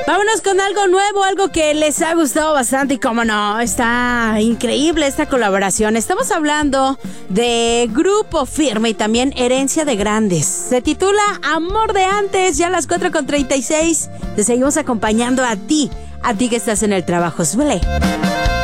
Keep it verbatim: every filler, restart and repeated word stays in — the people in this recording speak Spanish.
Vámonos con algo nuevo, algo que les ha gustado bastante y cómo no, está increíble esta colaboración. Estamos hablando de Grupo Firme y también Herencia de Grandes. Se titula Amor de Antes, ya a las cuatro con treinta y seis. Te seguimos acompañando a ti, a ti que estás en el trabajo. Súbele.